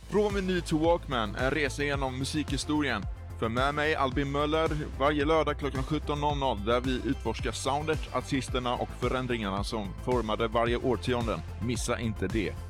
Från vinyl till Walkman, en resa genom musikhistorien. För med mig Albin Möller varje lördag klockan 17.00 där vi utforskar soundet, artisterna och förändringarna som formade varje årtionde. Missa inte det.